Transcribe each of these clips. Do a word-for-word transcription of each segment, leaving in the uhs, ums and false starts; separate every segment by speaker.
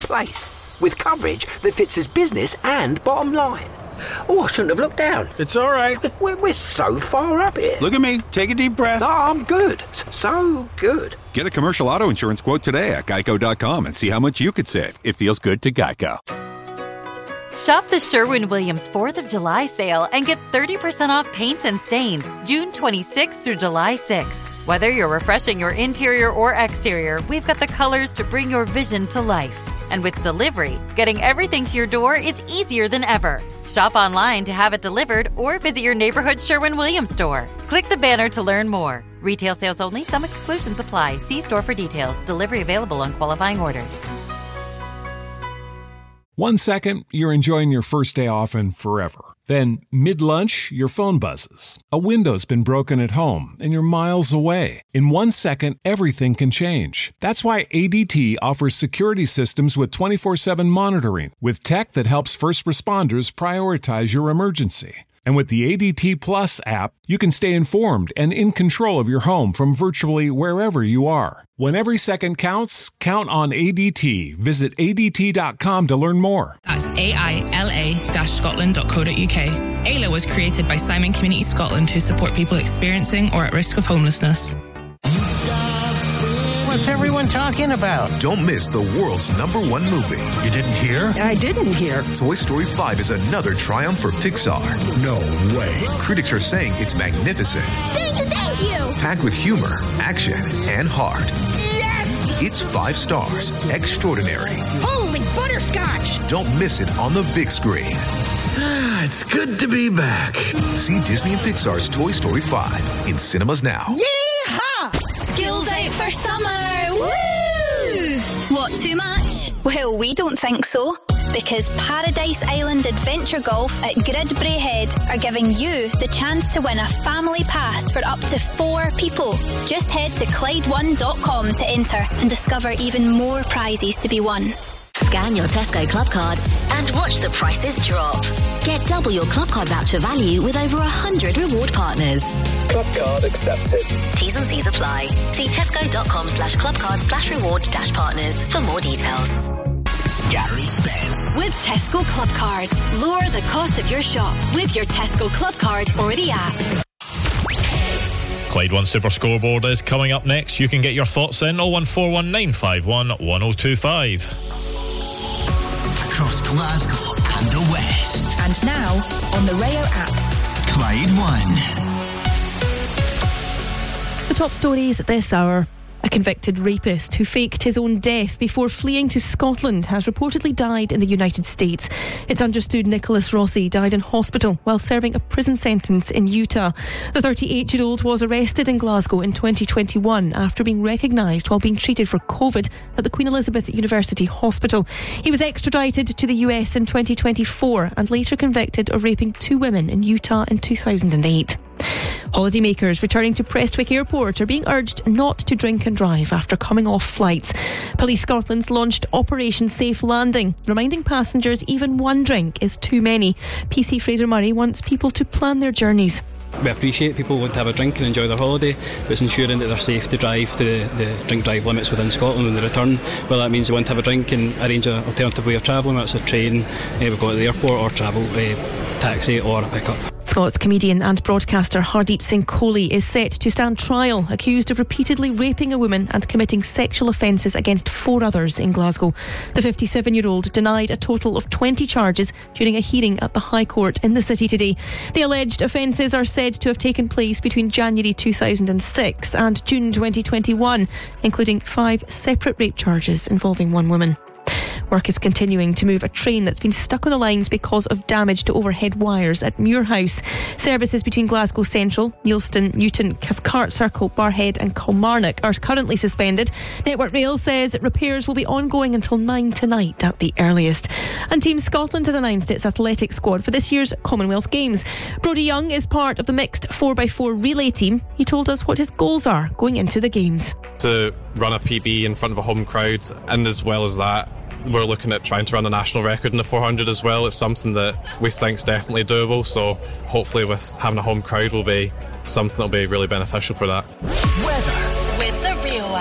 Speaker 1: place, with coverage that fits his business and bottom line. Oh, I shouldn't have looked down.
Speaker 2: It's all right.
Speaker 1: We're, we're so far up here.
Speaker 2: Look at me. Take a deep breath.
Speaker 1: No, I'm good. So good.
Speaker 3: Get a commercial auto insurance quote today at geico dot com and see how much you could save. It feels good to Geico.
Speaker 4: Shop the Sherwin-Williams fourth of July sale and get thirty percent off paints and stains June twenty-sixth through July sixth. Whether you're refreshing your interior or exterior, we've got the colors to bring your vision to life. And with delivery, getting everything to your door is easier than ever. Shop online to have it delivered or visit your neighborhood Sherwin-Williams store. Click the banner to learn more. Retail sales only. Some exclusions apply. See store for details. Delivery available on qualifying orders.
Speaker 5: One second, you're enjoying your first day off and forever. Then, mid-lunch, your phone buzzes. A window's been broken at home, and you're miles away. In one second, everything can change. That's why A D T offers security systems with twenty-four seven monitoring, with tech that helps first responders prioritize your emergency. And with the A D T Plus app, you can stay informed and in control of your home from virtually wherever you are. When every second counts, count on A D T. Visit A D T dot com to learn more.
Speaker 6: That's A I L A Scotland dot co dot U K. A I L A was created by Simon Community Scotland to support people experiencing or at risk of homelessness.
Speaker 7: What's everyone talking about?
Speaker 8: Don't miss the world's number one movie.
Speaker 7: You didn't hear?
Speaker 9: I didn't hear.
Speaker 8: Toy Story five is another triumph for Pixar.
Speaker 7: No way.
Speaker 8: Critics are saying it's magnificent.
Speaker 10: Thank you, thank you.
Speaker 8: Packed with humor, action, and heart.
Speaker 10: Yes!
Speaker 8: It's five stars. Extraordinary.
Speaker 9: Holy butterscotch!
Speaker 8: Don't miss it on the big screen.
Speaker 7: It's good to be back.
Speaker 8: See Disney and Pixar's Toy Story five in cinemas now.
Speaker 9: Yeehaw!
Speaker 10: School's out for summer. Woo! What, too much? Well, we don't think so. Because Paradise Island Adventure Golf at Gridbury Head are giving you the chance to win a family pass for up to four people. Just head to Clyde one dot com to enter and discover even more prizes to be won.
Speaker 11: Scan your Tesco Club Card and watch the prices drop. Get double your Club Card voucher value with over one hundred reward partners.
Speaker 12: Club Card accepted.
Speaker 11: T's and C's apply. See tesco dot com slash clubcard slash reward dash partners for more details.
Speaker 7: Gary Spence.
Speaker 13: With Tesco Club Cards, lower the cost of your shop with your Tesco Club Card or the app.
Speaker 14: Clyde One Super Scoreboard is coming up next. You can get your thoughts in oh one four one nine five one one oh two five.
Speaker 7: Across Glasgow and the West.
Speaker 13: And now on the Rayo app.
Speaker 7: Clyde One.
Speaker 15: The top stories at this hour. A convicted rapist who faked his own death before fleeing to Scotland has reportedly died in the United States. It's understood Nicholas Rossi died in hospital while serving a prison sentence in Utah. The thirty-eight-year-old was arrested in Glasgow in twenty twenty-one after being recognised while being treated for COVID at the Queen Elizabeth University Hospital. He was extradited to the U S in twenty twenty-four and later convicted of raping two women in Utah in two thousand eight. Holidaymakers returning to Prestwick Airport are being urged not to drink and drive after coming off flights. Police Scotland's launched Operation Safe Landing, reminding passengers even one drink is too many. P C Fraser Murray wants people to plan their journeys.
Speaker 16: We appreciate people want to have a drink and enjoy their holiday, but it's ensuring that they're safe to drive to the, the drink drive limits within Scotland when they return. Well, that means they want to have a drink and arrange an alternative way of travelling, whether it's a train, uh, we go to the airport, or travel, uh, taxi or a pickup.
Speaker 15: Scots comedian and broadcaster Hardeep Singh Kohli is set to stand trial, accused of repeatedly raping a woman and committing sexual offences against four others in Glasgow. The fifty-seven-year-old denied a total of twenty charges during a hearing at the High Court in the city today. The alleged offences are said to have taken place between January two thousand six and June twenty twenty-one, including five separate rape charges involving one woman. Work is continuing to move a train that's been stuck on the lines because of damage to overhead wires at Muirhouse. Services between Glasgow Central, Neilston, Newton, Cathcart Circle, Barhead and Kilmarnock are currently suspended. Network Rail says repairs will be ongoing until nine tonight at the earliest. And Team Scotland has announced its athletic squad for this year's Commonwealth Games. Brodie Young is part of the mixed four by four relay team. He told us what his goals are going into the Games.
Speaker 17: To run a P B in front of a home crowd, and as well as that, we're looking at trying to run a national record in the four hundred as well. It's something that we think is definitely doable, so hopefully with having a home crowd will be something that will be really beneficial for that.
Speaker 13: Weather with the Rio app.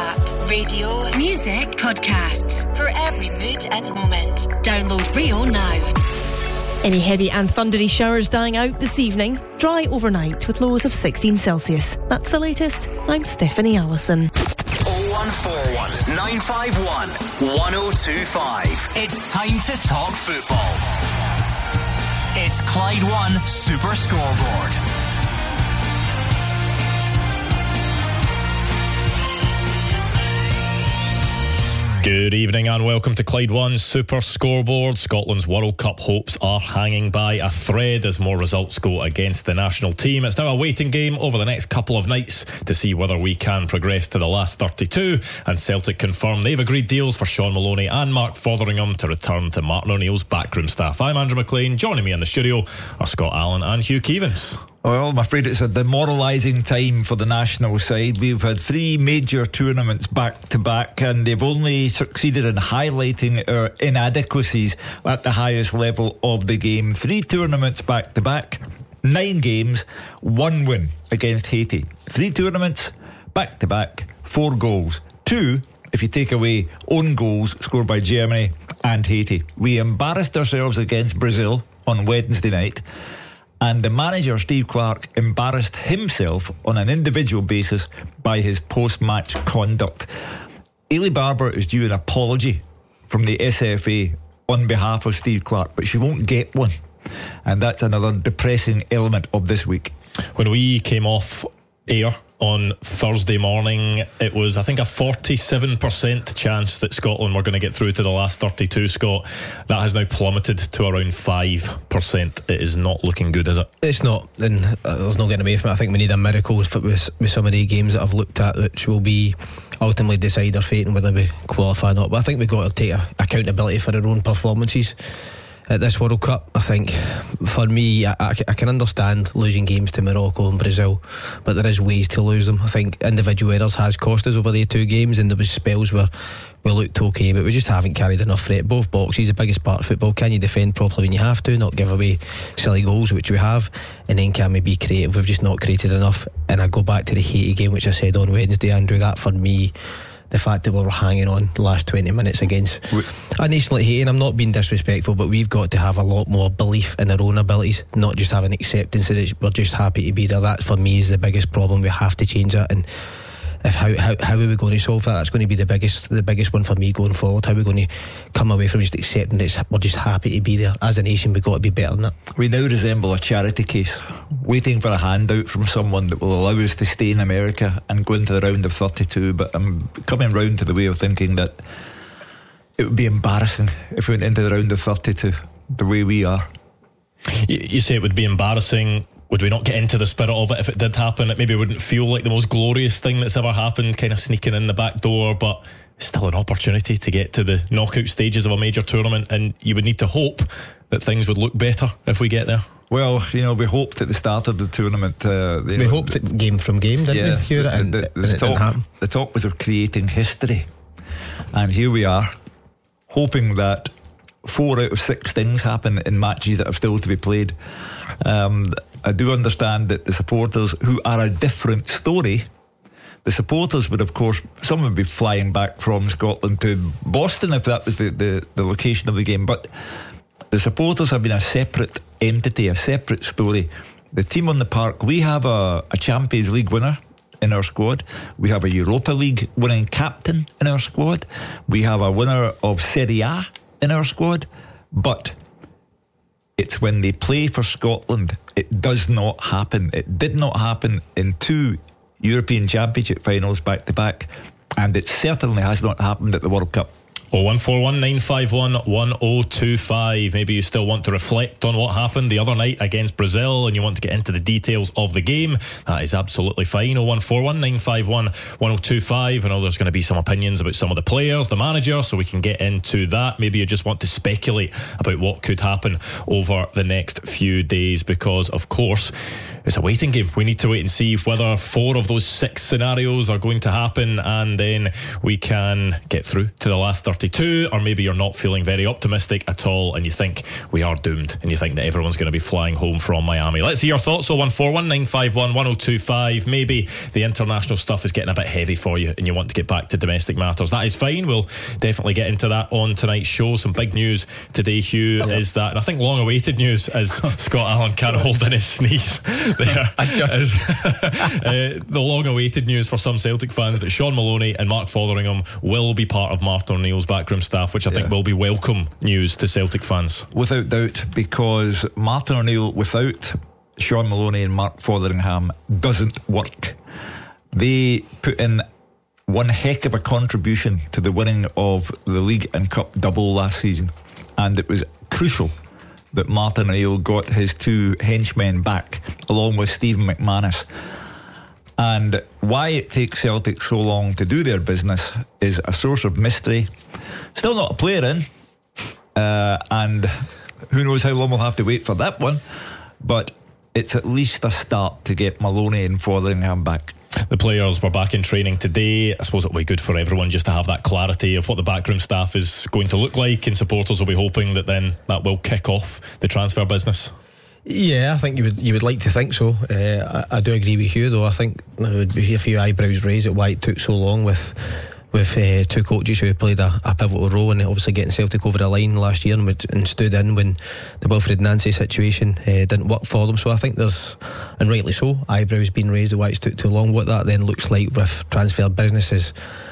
Speaker 13: Radio, music, podcasts for every mood and moment. Download Rio now.
Speaker 15: Any heavy and thundery showers dying out this evening. Dry overnight with lows of sixteen Celsius. That's the latest. I'm Stephanie Allison.
Speaker 7: oh one four one, nine five one, one oh two five. It's time to talk football. It's Clyde One Super Scoreboard.
Speaker 14: Good evening and welcome to Clyde One Super Scoreboard. Scotland's World Cup hopes are hanging by a thread as more results go against the national team. It's now a waiting game over the next couple of nights to see whether we can progress to the last thirty-two, and Celtic confirm they've agreed deals for Sean Maloney and Mark Fotheringham to return to Martin O'Neill's backroom staff. I'm Andrew McLean. Joining me in the studio are Scott Allen and Hugh Keevans.
Speaker 2: Well, I'm afraid it's a demoralising time for the national side. We've had three major tournaments back to back, and they've only succeeded in highlighting our inadequacies at the highest level of the game. Three tournaments back to back, nine games, one win against Haiti. Three tournaments back to back, four goals. Two, if you take away own goals scored by Germany and Haiti. We embarrassed ourselves against Brazil on Wednesday night, and the manager, Steve Clarke, embarrassed himself on an individual basis by his post-match conduct. Ailey Barber is due an apology from the S F A on behalf of Steve Clarke, but she won't get one. And that's another depressing element of this week.
Speaker 14: When we came off air on Thursday morning, it was, I think, a forty-seven percent chance that Scotland were going to get through to the last thirty-two, Scott. That has now plummeted to around five percent. It is not looking good, is it?
Speaker 18: It's not, and uh, there's no getting away from it. I think we need a miracle with, with, with some of the games that I've looked at, which will be ultimately decide our fate and whether we qualify or not. But I think we've got to take a, accountability for our own performances at this World Cup. I think for me, I, I, I can understand losing games to Morocco and Brazil, but there is ways to lose them. I think individual errors has cost us over the two games, and there was spells where we looked okay, but we just haven't carried enough threat. Both boxes, the biggest part of football. Can you defend properly when you have to, not give away silly goals, which we have, and then can we be creative? We've just not created enough. And I go back to the Haiti game, which I said on Wednesday, Andrew, that for me, the fact that we were hanging on the last twenty minutes against a nation like Haiti, and I'm not being disrespectful, but we've got to have a lot more belief in our own abilities, not just have an acceptance that we're just happy to be there. That for me is the biggest problem. We have to change that, and if how, how how are we going to solve that? That's going to be the biggest the biggest one for me going forward. How are we going to come away from just accepting that we're just happy to be there? As a nation, we've got to be better than that.
Speaker 2: We now resemble a charity case, waiting for a handout from someone that will allow us to stay in America and go into the round of thirty-two. But I'm coming round to the way of thinking that it would be embarrassing if we went into the round of thirty-two the way we are.
Speaker 14: You, you say it would be embarrassing. Would we not get into the spirit of it if it did happen? It maybe wouldn't feel like the most glorious thing that's ever happened, kind of sneaking in the back door, but it's still an opportunity to get to the knockout stages of a major tournament, and you would need to hope that things would look better if we get there.
Speaker 2: Well, you know, we hoped at the start of the tournament. Uh,
Speaker 18: we know, hoped it game from game, didn't
Speaker 2: yeah,
Speaker 18: we? Hugh,
Speaker 2: the,
Speaker 18: and,
Speaker 2: the, the,
Speaker 18: and
Speaker 2: the,
Speaker 18: it
Speaker 2: talk,
Speaker 18: didn't happen.
Speaker 2: The talk was of creating history, and here we are, hoping that four out of six things happen in matches that have still to be played. Um, I do understand that the supporters, who are a different story, the supporters would, of course, some would be flying back from Scotland to Boston if that was the, the, the location of the game, but the supporters have been a separate entity, a separate story. The team on the park, we have a, a Champions League winner in our squad, we have a Europa League winning captain in our squad, we have a winner of Serie A in our squad, but it's when they play for Scotland, it does not happen. It did not happen in two European Championship finals back to back, and it certainly has not happened at the World Cup.
Speaker 14: oh one four one nine five one one oh two five. Maybe you still want to reflect on what happened the other night against Brazil and you want to get into the details of the game. That is absolutely fine. oh one four one nine five one one oh two five. I know there's going to be some opinions about some of the players, the manager, so we can get into that. Maybe you just want to speculate about what could happen over the next few days, because of course it's a waiting game. We need to wait and see whether four of those six scenarios are going to happen, and then we can get through to the last thirty thirty-two, or maybe you're not feeling very optimistic at all and you think we are doomed and you think that everyone's going to be flying home from Miami. Let's see your thoughts. oh one four one, nine five one, one oh two five. Maybe the international stuff is getting a bit heavy for you and you want to get back to domestic matters. That is fine. We'll definitely get into that on tonight's show. Some big news today, Hugh, oh. is that, and I think long awaited news, as Scott Allen can't hold in his sneeze there. I just is, uh, the long awaited news for some Celtic fans that Sean Maloney and Mark Fotheringham will be part of Martin O'Neill's backroom staff, which I yeah. think will be welcome news to Celtic fans.
Speaker 2: Without doubt, because Martin O'Neill without Sean Maloney and Mark Fotheringham doesn't work. They put in one heck of a contribution to the winning of the league and cup double last season, and it was crucial that Martin O'Neill got his two henchmen back along with Stephen McManus. And why it takes Celtic so long to do their business is a source of mystery. Still not a player in, uh, and who knows how long we'll have to wait for that one, but it's at least a start to get Maloney and Fotheringham back.
Speaker 14: The players were back in training today. I suppose it'll be good for everyone just to have that clarity of what the backroom staff is going to look like, and supporters will be hoping that then that will kick off the transfer business.
Speaker 18: Yeah, I think you would you would like to think so. Uh, I, I do agree with you, though. I think there would be a few eyebrows raised at why it took so long with with uh, two coaches who played a, a pivotal role in obviously getting Celtic over the line last year and, would, and stood in when the Wilfred Nancy situation uh, didn't work for them. So I think there's, and rightly so, eyebrows being raised at why it's took too long. What that then looks like with transfer businesses,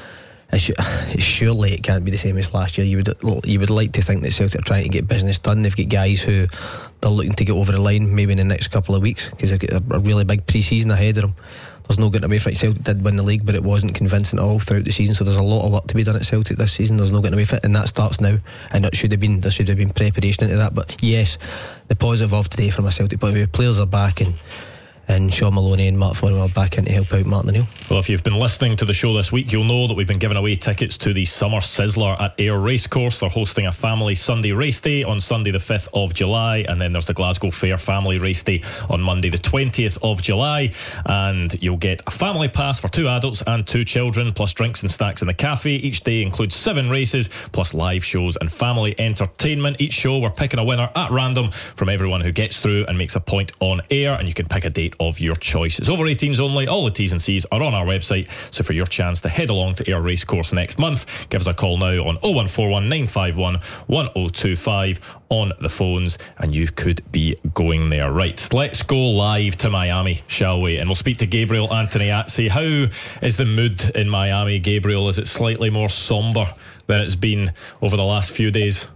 Speaker 18: surely it can't be the same as last year. You would you would like to think that Celtic are trying to get business done. They've got guys who they're looking to get over the line maybe in the next couple of weeks because they've got a, a really big pre-season ahead of them. There's no getting away from it. Celtic did win the league, but it wasn't convincing at all throughout the season, so there's a lot of work to be done at Celtic this season. There's no getting away from it, and that starts now, and it should have been there should have been preparation into that. But yes, the positive of today from a Celtic point of view, players are back, and and Sean Maloney and Mark Fotheringham are back in to help out Martin O'Neill.
Speaker 14: Well, if you've been listening to the show this week, you'll know that we've been giving away tickets to the Summer Sizzler at Ayr Racecourse. They're hosting a family Sunday race day on Sunday the fifth of July, and then there's the Glasgow Fair family race day on Monday the twentieth of July, and you'll get a family pass for two adults and two children, plus drinks and snacks in the cafe. Each day includes seven races plus live shows and family entertainment. Each show we're picking a winner at random from everyone who gets through and makes a point on air, and you can pick a date of your choice. It's over eighteens only. All the T's and C's are on our website, so for your chance to head along to Ayr Racecourse next month, give us a call now on oh one four one, nine five one, one oh two five on the phones, and you could be going there. Right, let's go live to Miami, shall we? And we'll speak to Gabriel Antoniazzi. How is the mood in Miami, Gabriel? Is it slightly more sombre than it's been over the last few days?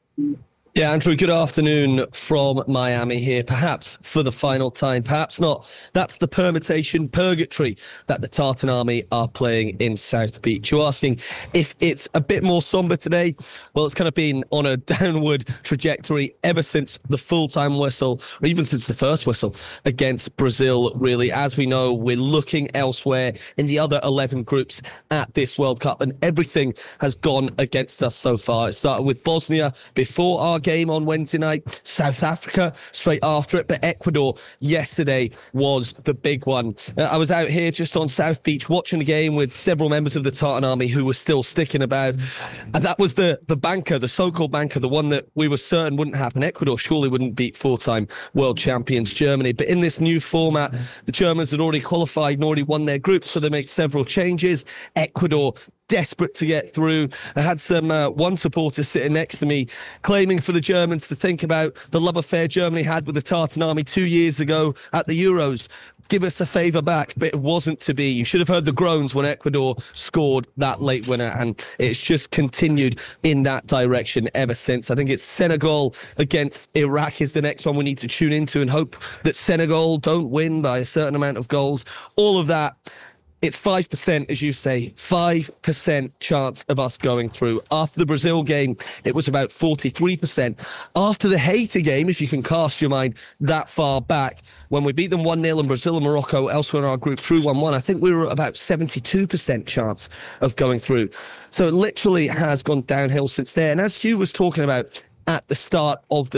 Speaker 19: Yeah, Andrew, good afternoon from Miami here, perhaps for the final time, perhaps not. That's the permutation purgatory that the Tartan Army are playing in South Beach. You're asking if it's a bit more sombre today? Well, it's kind of been on a downward trajectory ever since the full-time whistle, or even since the first whistle against Brazil, really. As we know, we're looking elsewhere in the other eleven groups at this World Cup, and everything has gone against us so far. It started with Bosnia before our game on Wednesday night, South Africa straight after it, but Ecuador yesterday was the big one. Uh, I was out here just on South Beach watching the game with several members of the Tartan Army who were still sticking about, and that was the the banker, the so-called banker, the one that we were certain wouldn't happen. Ecuador surely wouldn't beat four-time world champions Germany, but in this new format, the Germans had already qualified and already won their group, so they made several changes. Ecuador desperate to get through. I had some uh, one supporter sitting next to me claiming for the Germans to think about the love affair Germany had with the Tartan Army two years ago at the Euros. Give us a favour back, but it wasn't to be. You should have heard the groans when Ecuador scored that late winner, and it's just continued in that direction ever since. I think it's Senegal against Iraq is the next one we need to tune into and hope that Senegal don't win by a certain amount of goals. All of that. It's five percent, as you say, five percent chance of us going through. After the Brazil game, it was about forty-three percent. After the Haiti game, if you can cast your mind that far back, when we beat them one nil in Brazil and Morocco, elsewhere in our group, through one one, I think we were at about seventy-two percent chance of going through. So it literally has gone downhill since there. And as Hugh was talking about at the start of the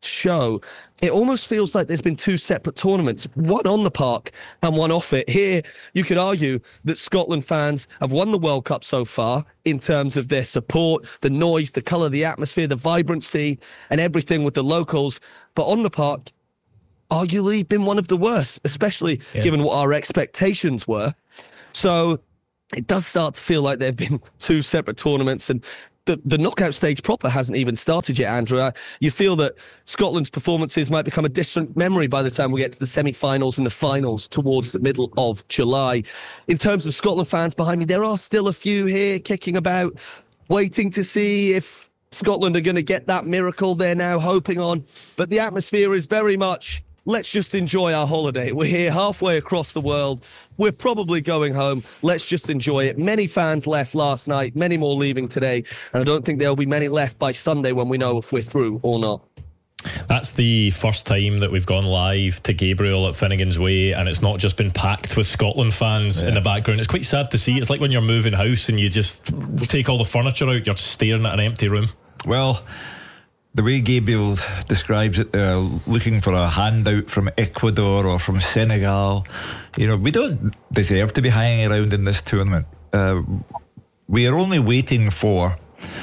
Speaker 19: show, it almost feels like there's been two separate tournaments, one on the park and one off it. Here, you could argue that Scotland fans have won the World Cup so far in terms of their support, the noise, the colour, the atmosphere, the vibrancy and everything with the locals. But on the park, arguably been one of the worst, especially yeah. given what our expectations were. So it does start to feel like there have been two separate tournaments, and the, the knockout stage proper hasn't even started yet, Andrew. Uh, you feel that Scotland's performances might become a distant memory by the time we get to the semi-finals and the finals towards the middle of July. In terms of Scotland fans behind me, there are still a few here kicking about, waiting to see if Scotland are going to get that miracle they're now hoping on. But the atmosphere is very much, let's just enjoy our holiday. We're here halfway across the world. We're probably going home. Let's just enjoy it. Many fans left last night, many more leaving today. And I don't think there'll be many left by Sunday when we know if we're through or not.
Speaker 14: That's the first time that we've gone live to Gabriel at Finnegan's Way, and it's not just been packed with Scotland fans yeah. in the background. It's quite sad to see. It's like when you're moving house and you just take all the furniture out, you're staring at an empty room.
Speaker 2: Well, the way Gabriel describes it, they're looking for a handout from Ecuador or from Senegal. You know, we don't deserve to be hanging around in this tournament. Uh, we are only waiting for...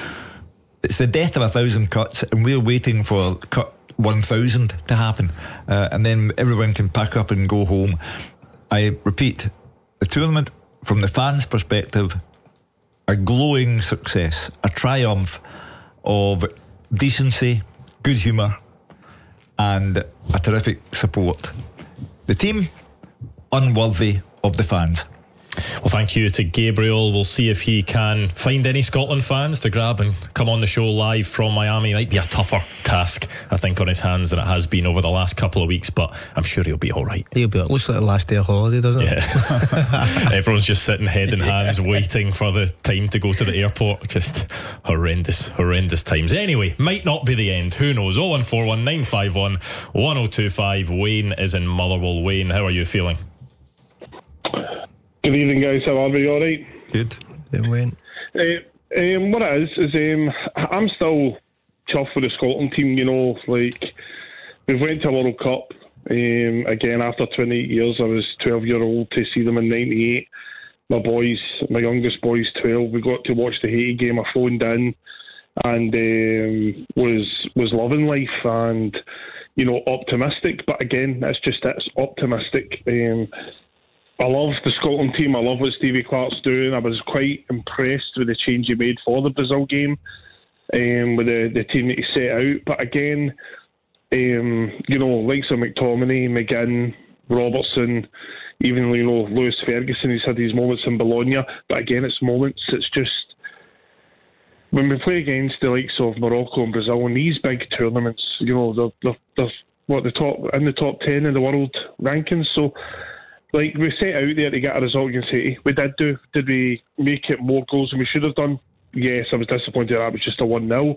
Speaker 2: It's the death of a thousand cuts, and we're waiting for cut one thousand to happen. Uh, and then everyone can pack up and go home. I repeat, the tournament, from the fans' perspective, a glowing success, a triumph of decency, good humour, and a terrific support. The team, unworthy of the fans.
Speaker 14: Well, thank you to Gabriel. We'll see if he can find any Scotland fans to grab and come on the show live from Miami. Might be a tougher task, I think, on his hands than it has been over the last couple of weeks, but I'm sure he'll be all right.
Speaker 18: He'll be. It looks like the last day of holiday, doesn't it?
Speaker 14: Yeah. Everyone's just sitting head in hands yeah. waiting for the time to go to the airport. Just horrendous, horrendous times. Anyway, might not be the end. Who knows? oh one four one nine five one one oh two five. Wayne is in Motherwell. Wayne, how are you feeling?
Speaker 20: Good evening, guys. How are we? All right?
Speaker 2: Good.
Speaker 18: Then Wayne.
Speaker 20: Uh, um, what it is is um, I'm still chuffed with the Scotland team. You know, like we've went to a World Cup um, again after twenty-eight years. I was twelve year old to see them in ninety-eight. My boys, my youngest boy's twelve. We got to watch the Haiti game. I phoned in and um, was was loving life and you know optimistic. But again, that's just it's optimistic. Um, I love the Scotland team. I love what Stevie Clarke's doing. I was quite impressed with the change he made for the Brazil game, um, with the, the team that he set out. But again, um, you know, likes of McTominay, McGinn, Robertson, even you know Lewis Ferguson. He's had these moments in Bologna, but again, it's moments. It's just when we play against the likes of Morocco and Brazil in these big tournaments, you know, they're, they're, they're what the top in the top ten in the world rankings. So. Like, we set out there to get a result against Haiti. We did do. Did we make it more goals than we should have done? Yes, I was disappointed that was just a one nil.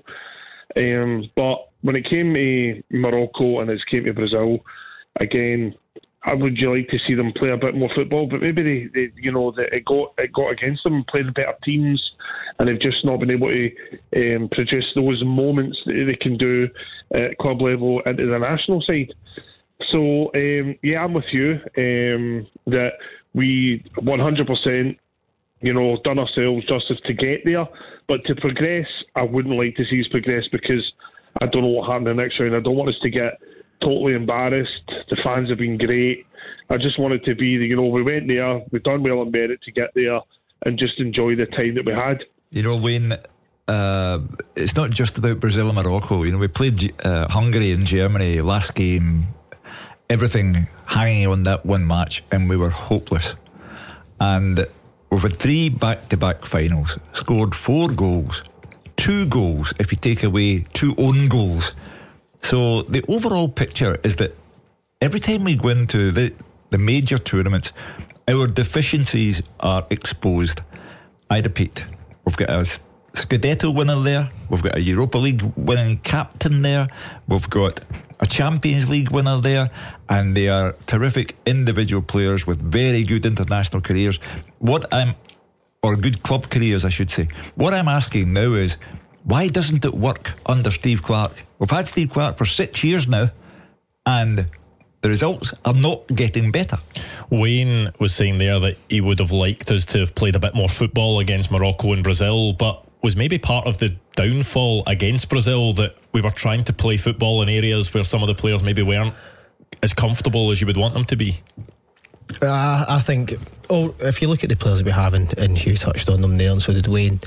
Speaker 20: Um, but when it came to Morocco and it came to Brazil, again, I would you like to see them play a bit more football, but maybe they, they you know, they, it got it got against them, playing better teams, and they've just not been able to um, produce those moments that they can do at club level into the national side. So, um, yeah, I'm with you, um, that we one hundred percent, you know, done ourselves justice to get there. But to progress, I wouldn't like to see us progress because I don't know what happened in the next round. I don't want us to get totally embarrassed. The fans have been great. I just want it to be, you know, we went there, we've done well in merit to get there and just enjoy the time that we had.
Speaker 2: You know, Wayne, uh, it's not just about Brazil and Morocco. You know, we played uh, Hungary and Germany last game. Everything hanging on that one match, and we were hopeless. And we've had three back-to-back finals, scored four goals, two goals if you take away two own goals. So the overall picture is that every time we go into the, the major tournaments, our deficiencies are exposed. I repeat, we've got a Scudetto winner there, we've got a Europa League winning captain there, we've got a Champions League winner there, and they are terrific individual players with very good international careers. What I'm, or good club careers, I should say. What I'm asking now is, Why doesn't it work under Steve Clarke? We've had Steve Clarke for six years now, and the results are not getting better.
Speaker 14: Wayne was saying there that he would have liked us to have played a bit more football against Morocco and Brazil, but was maybe part of the downfall against Brazil that we were trying to play football in areas where some of the players maybe weren't as comfortable as you would want them to be.
Speaker 18: Uh, I think, oh, if you look at the players we have, and, and Hugh touched on them there, and so did Wayne,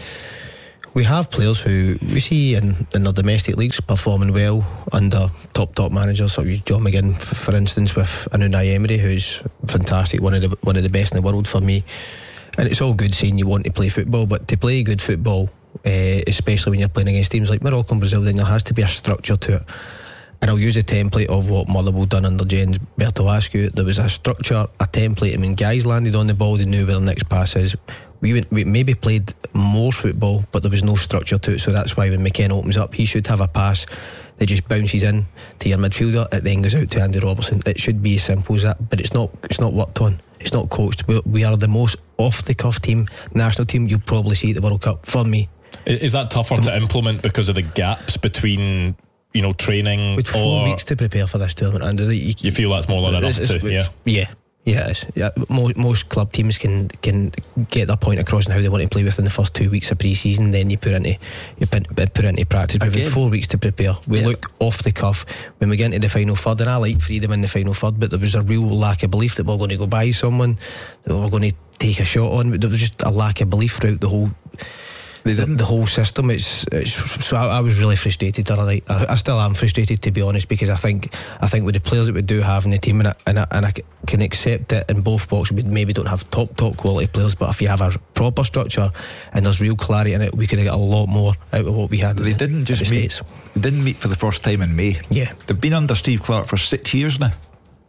Speaker 18: we have players who we see in, in their domestic leagues performing well under top top managers, such as John McGinn, f- for instance, with an Unai Emery, who's fantastic, one of the one of the best in the world for me. And it's all good saying you want to play football, but to play good football, uh, especially when you're playing against teams like Morocco and Brazil, then there has to be a structure to it. And I'll use a template of what Motherwell done under Jens Bertolescu. There was a structure, a template, and when guys landed on the ball, they knew where the next pass is. We, went, we maybe played more football, but there was no structure to it, so that's why when McKenna opens up, he should have a pass that just bounces in to your midfielder, it then goes out to Andy Robertson. It should be as simple as that, but it's not. It's not worked on. It's not coached. We, we are the most off-the-cuff team, national team you'll probably see at the World Cup, for me.
Speaker 14: Is that tougher to implement because of the gaps between, you know, training?
Speaker 18: With four
Speaker 14: or
Speaker 18: weeks to prepare for this tournament, and you,
Speaker 14: you feel that's more than enough
Speaker 18: it's, it's,
Speaker 14: to, yeah?
Speaker 18: Yeah. Yeah, it is. Yeah, most, most club teams can can get their point across in how they want to play within the first two weeks of pre-season. Then you put into you put, put into practice. We've had four weeks to prepare. We yeah. look off the cuff when we get into the final third, and I like freedom in the final third, but there was a real lack of belief that we're going to go by someone, that we're going to take a shot on. There was just a lack of belief throughout the whole. The, the whole system. It's, it's so I, I was really frustrated the other night. I, I still am frustrated, to be honest, because I think I think with the players that we do have in the team, and I, and I, and I can accept it in both boxes, we maybe don't have top top quality players, but if you have a proper structure and there's real clarity in it, we could get a lot more out of what we had.
Speaker 2: They
Speaker 18: the,
Speaker 2: didn't just
Speaker 18: the
Speaker 2: meet.
Speaker 18: States.
Speaker 2: They didn't meet for the first time in May.
Speaker 18: Yeah,
Speaker 2: they've been under Steve Clarke for six years now,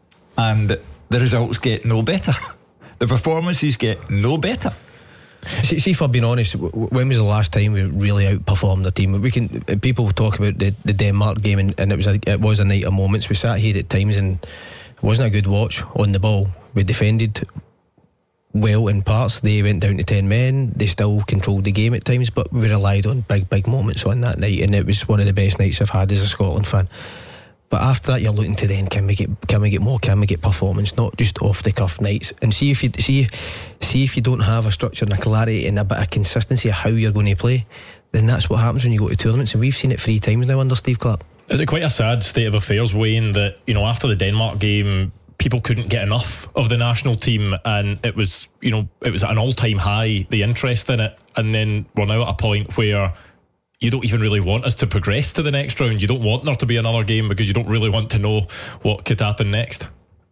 Speaker 2: and the results get no better. The performances get no better.
Speaker 18: See, see, for being honest, when was the last time we really outperformed the team? We can people talk about the, the Denmark game, and, and it was a, it was a night of moments. We sat here at times, and it wasn't a good watch on the ball. We defended well in parts. They went down to ten men. They still controlled the game at times, but we relied on big, big moments on that night, and it was one of the best nights I've had as a Scotland fan. But after that, you're looking to then can we get can we get more? Can we get performance? Not just off the cuff nights. And see if you see see if you don't have a structure and a clarity and a bit of consistency of how you're going to play, then that's what happens when you go to tournaments. And we've seen it three times now under Steve Clarke.
Speaker 14: Is it quite a sad state of affairs, Wayne, that, you know, after the Denmark game, people couldn't get enough of the national team, and it was, you know, it was at an all-time high, the interest in it, and then we're now at a point where you don't even really want us to progress to the next round. You don't want there to be another game because you don't really want to know what could happen next.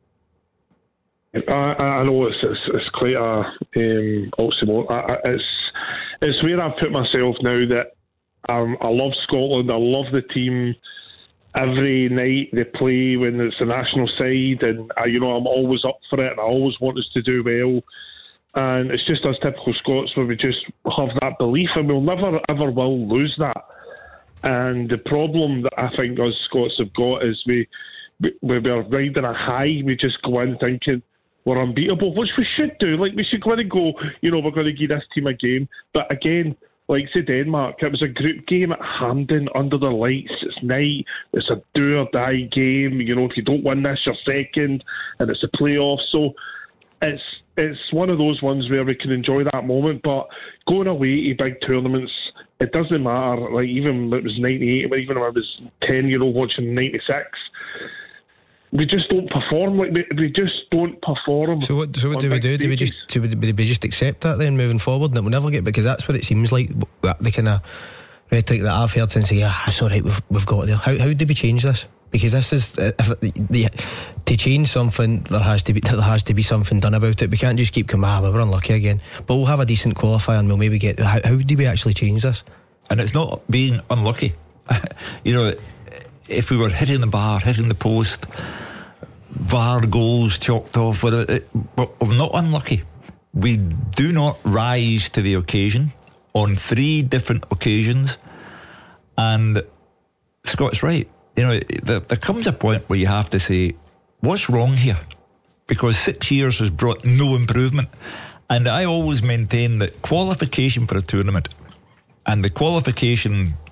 Speaker 20: I, I know it's, it's, it's quite a um, oxymoron. I, I, it's it's where I've put myself now that um, I love Scotland. I love the team. Every night they play when it's the national side, and I, you know I'm always up for it, and I always want us to do well. And it's just us typical Scots where we just have that belief, and we'll never ever will lose that. And the problem that I think us Scots have got is we, we we're riding a high. We just go in thinking we're unbeatable, which we should do. Like we should go in and go, you know, we're going to give this team a game. But again, like say Denmark, it was a group game at Hampden under the lights. It's night. It's a do or die game. You know, if you don't win this, you're second, and it's a playoff. So it's. It's one of those ones where we can enjoy that moment, but going away to big tournaments, it doesn't matter. Like even when it was ninety-eight, even when I was ten year old watching ninety-six, we just don't perform. Like we, we just don't perform.
Speaker 18: So what? So what do we do? Do we just do we, do we just accept that then moving forward, and it will never get, because that's what it seems like. That the kind of rhetoric that I've heard since, yeah, it's all right, we've we've got there. How how do we change this? Because this is if the, the, to change something, there has to be there has to be something done about it. We can't just keep coming, ah, we're unlucky again. But we'll have a decent qualifier and we'll maybe get. How, how do we actually change this?
Speaker 2: And it's not being unlucky. You know, if we were hitting the bar, hitting the post, V A R goals chalked off, whether it, we're not unlucky. We do not rise to the occasion on three different occasions, and Scott's right. You know, there, there comes a point where you have to say, what's wrong here? Because six years has brought no improvement. And I always maintain that qualification for a tournament and the qualification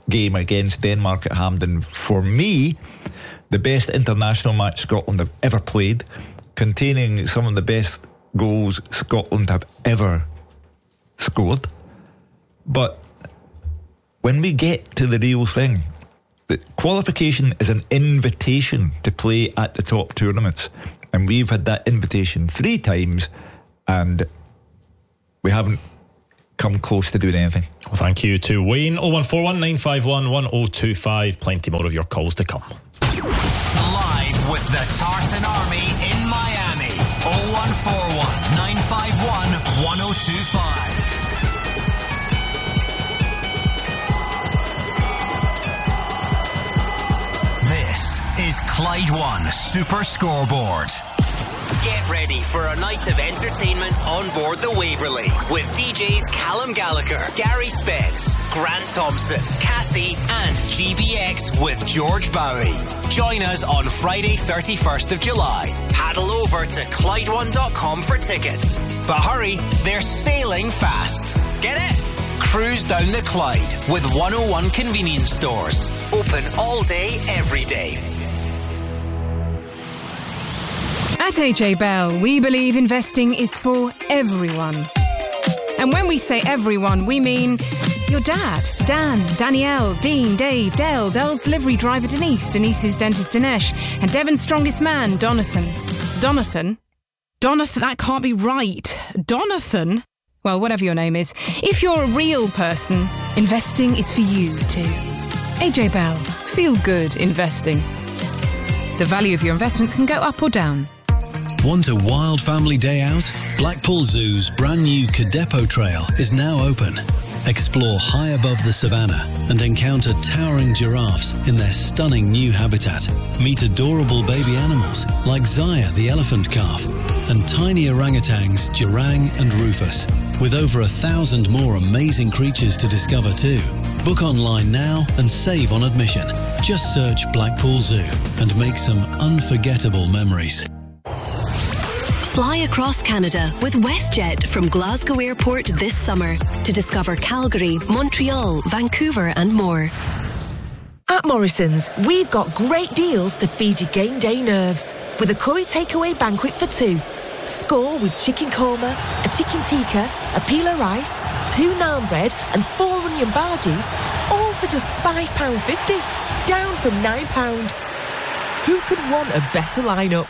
Speaker 2: game against Denmark at Hampden, for me, the best international match Scotland have ever played, containing some of the best goals Scotland have ever scored. But when we get to the real thing, the qualification is an invitation to play at the top tournaments, and we've had that invitation three times and we haven't come close to doing anything.
Speaker 14: Well, thank you to Wayne. oh one four one, nine five one, one oh two five. Plenty more of your calls to come.
Speaker 7: Live with the Tartan Army in Miami. oh one four one, nine five one, one oh two five. This is Clyde One Super Scoreboard. Get ready for a night of entertainment on board the Waverley with D Js Callum Gallagher, Gary Spence, Grant Thompson, Cassie and G B X with George Bowie. Join us on Friday thirty-first of July. Paddle over to Clyde one dot com for tickets. But hurry, they're sailing fast. Get it? Cruise down the Clyde with one oh one convenience stores. Open all day, every day.
Speaker 21: At A J Bell, we believe investing is for everyone. And when we say everyone, we mean your dad, Dan, Danielle, Dean, Dave, Dell, Dell's delivery driver Denise, Denise's dentist Dinesh, and Devon's strongest man, Donathan. Donathan? Donathan, that can't be right. Donathan? Well, whatever your name is. If you're a real person, investing is for you too. A J Bell, feel good investing. The value of your investments can go up or down.
Speaker 22: Want a wild family day out? Blackpool Zoo's brand new Cadepo Trail is now open. Explore high above the savannah and encounter towering giraffes in their stunning new habitat. Meet adorable baby animals like Zaya the elephant calf and tiny orangutans Jirang and Rufus, with over a thousand more amazing creatures to discover too. Book online now and save on admission. Just search Blackpool Zoo and make some unforgettable memories.
Speaker 13: Fly across Canada with WestJet from Glasgow Airport this summer to discover Calgary, Montreal, Vancouver and more.
Speaker 23: At Morrison's, we've got great deals to feed your game day nerves. With a curry takeaway banquet for two. Score with chicken korma, a chicken tikka, a pila rice, two naan bread and four onion bhajis, all for just five pounds fifty, down from nine pounds. Who could want a better lineup?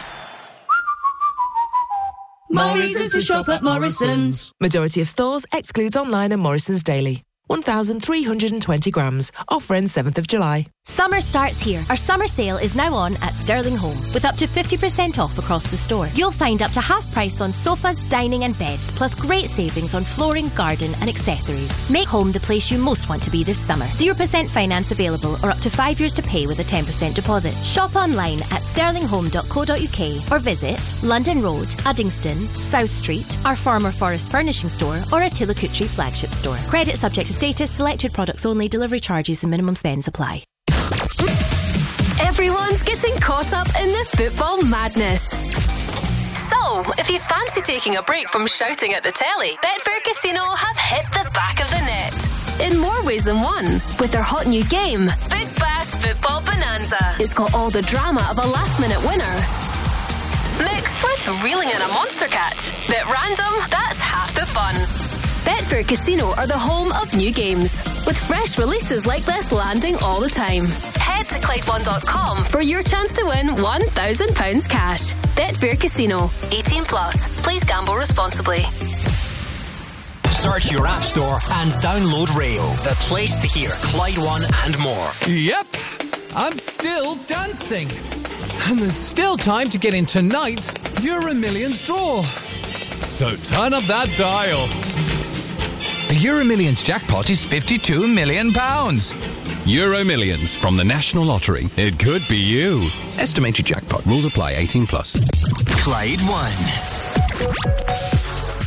Speaker 24: Morrison's to shop at Morrison's.
Speaker 23: Majority of stores excludes online and Morrison's daily. one thousand three hundred twenty grams. Offer ends seventh of July.
Speaker 25: Summer starts here. Our summer sale is now on at Sterling Home with up to fifty percent off across the store. You'll find up to half price on sofas, dining and beds, plus great savings on flooring, garden and accessories. Make home the place you most want to be this summer. zero percent finance available or up to five years to pay with a ten percent deposit. Shop online at sterling home dot co dot uk or visit London Road, Uddingston, South Street, our former Forest Furnishing store or our Tillicootree flagship store. Credit subject to status, selected products only, delivery charges and minimum spends apply.
Speaker 10: Everyone's getting caught up in the football madness. So, if you fancy taking a break from shouting at the telly, Betfair Casino have hit the back of the net. In more ways than one, with their hot new game, Big Bass Football Bonanza. It's got all the drama of a last-minute winner, mixed with reeling in a monster catch. Bit random, that's half the fun. Betfair Casino are the home of new games, with fresh releases like this landing all the time. Head to Clyde one dot com for your chance to win one thousand pounds cash. Betfair Casino, eighteen plus. Please gamble responsibly.
Speaker 7: Search your app store and download Rail, the place to hear Clyde One and more.
Speaker 26: Yep, I'm still dancing. And there's still time to get in tonight's Euro Millions draw. So turn up that dial. The Euro Millions jackpot is fifty-two million pounds.
Speaker 3: Euro Millions from the National Lottery. It could be you.
Speaker 8: Estimated jackpot. Rules apply. eighteen plus.
Speaker 7: Clyde One.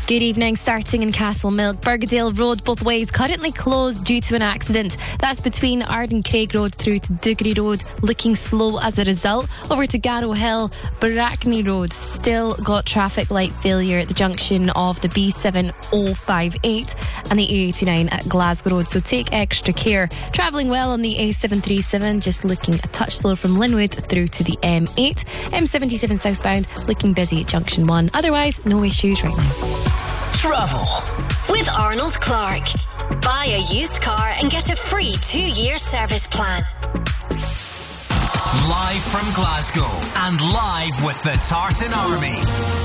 Speaker 1: Good evening. Starting in Castlemilk, Bergedale Road both ways currently closed due to an accident. That's between Arden Craig Road through to Duggery Road, looking slow as a result. Over to Garrow Hill, Brackney Road still got traffic light failure at the junction of the B seven oh five eight and the A eighty-nine at Glasgow Road, so take extra care. Travelling well on the A seven thirty-seven, just looking a touch slow from Linwood through to the M eight. M seventy-seven southbound looking busy at junction one. Otherwise, no issues right now.
Speaker 11: Travel with Arnold Clark. Buy a used car and get a free two-year service plan.
Speaker 7: Live from Glasgow and live with the Tartan Army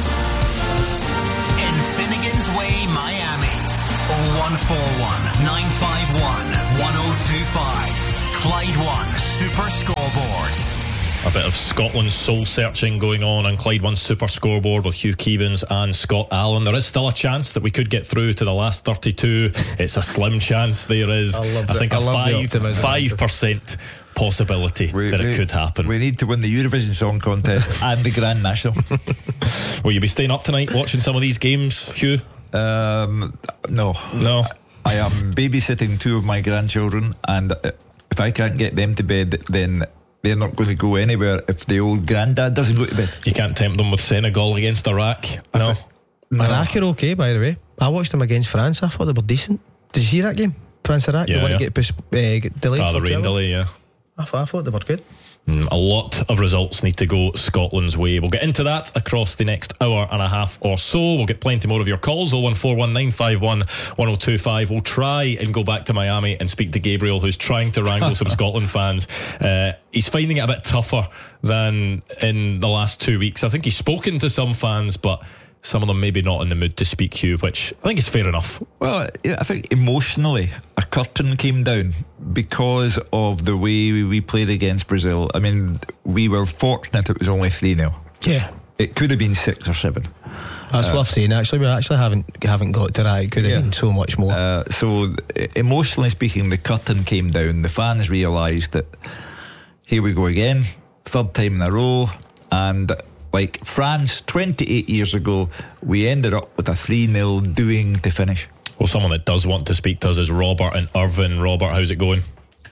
Speaker 7: in Finnegan's Way, Miami. oh one four one, nine five one, one oh two five. Clyde One Super Scoreboard.
Speaker 14: A bit of Scotland soul searching going on on Clyde One Super Scoreboard with Hugh Keevins and Scott Allen. There is still a chance that we could get through to the last thirty-two. It's a slim chance there is. I, I think
Speaker 18: I
Speaker 14: a five five percent possibility
Speaker 2: we,
Speaker 14: that
Speaker 2: we,
Speaker 14: it could happen.
Speaker 2: We need to win the Eurovision Song Contest and the Grand National.
Speaker 14: Will you be staying up tonight watching some of these games, Hugh?
Speaker 2: Um, no,
Speaker 14: no.
Speaker 2: I am babysitting two of my grandchildren, and if I can't get them to bed, then they're not going to go anywhere if the old granddad doesn't go to bed.
Speaker 14: You can't tempt them with Senegal against Iraq. No.
Speaker 18: no. Iraq are okay, by the way. I watched them against France. I thought they were decent. Did you see that game? France-Iraq?
Speaker 14: Yeah,
Speaker 18: the one
Speaker 14: yeah.
Speaker 18: to get, uh, get delayed
Speaker 14: ah,
Speaker 18: for
Speaker 14: the rain
Speaker 18: twelve.
Speaker 14: delay, yeah.
Speaker 18: I thought, I thought they were good.
Speaker 14: Mm, a lot of results need to go Scotland's way. We'll get into that across the next hour and a half or so. We'll get plenty more of your calls. oh one four one, nine five one, one oh two five. We'll try and go back to Miami and speak to Gabriel, who's trying to wrangle some Scotland fans. Uh, he's finding it a bit tougher than in the last two weeks. I think he's spoken to some fans, but some of them maybe not in the mood to speak, Hugh, which I think is fair enough.
Speaker 2: Well, I think emotionally a curtain came down because of the way we played against Brazil. I mean, we were fortunate it was only three nil.
Speaker 18: Yeah.
Speaker 2: It could have been six or seven.
Speaker 18: That's
Speaker 2: uh,
Speaker 18: worth saying, actually. We actually haven't haven't got to that. It could have
Speaker 2: yeah.
Speaker 18: been so much more.
Speaker 2: Uh, so, emotionally speaking, the curtain came down. The fans realised that here we go again, third time in a row, and like France, twenty-eight years ago, we ended up with a three nil doing to finish.
Speaker 14: Well, someone that does want to speak to us is Robert in Irvine. Robert, how's it going?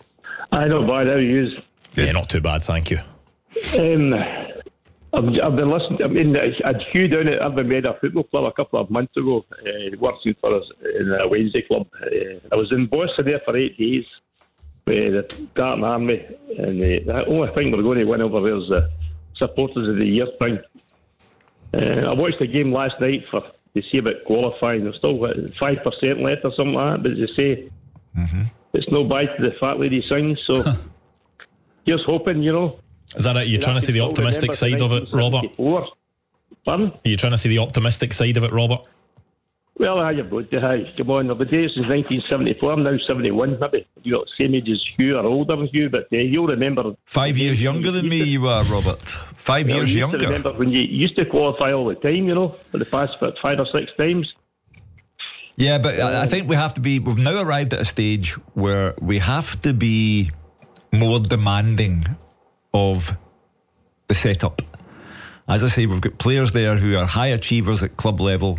Speaker 4: I don't bad. How are you?
Speaker 14: Yeah, not too bad, thank you.
Speaker 4: Um, I've, I've been listening. I mean, I had Hugh down at Irvine Meadow Football Club a couple of months ago, uh, working for us in a Wednesday club. Uh, I was in Boston there for eight days with the Tartan Army, and uh, the only thing we're going to win over there is the Supporters of the Year thing. Uh, I watched the game last night for to see about qualifying. There's still five percent left or something like that, but as you say,
Speaker 2: mm-hmm.
Speaker 4: it's no bite to the fat lady sings, so just hoping, you know.
Speaker 14: Is that it? You're trying to see the optimistic side of it, Robert?
Speaker 4: Pardon?
Speaker 14: Are you trying to see the optimistic side of it, Robert?
Speaker 4: Well, I have got to. Hi, come on. I've been there since nineteen seventy-four. I'm now seventy-one. Maybe you got the same age as Hugh or older than Hugh, but uh, you'll remember.
Speaker 2: Five years younger than me, you are, Robert. Five
Speaker 4: well,
Speaker 2: years
Speaker 4: you
Speaker 2: younger.
Speaker 4: To remember when you used to qualify all the time, you know, for the past five or six times.
Speaker 2: Yeah, but I think we have to be. We've now arrived at a stage where we have to be more demanding of the setup. As I say, we've got players there who are high achievers at club level,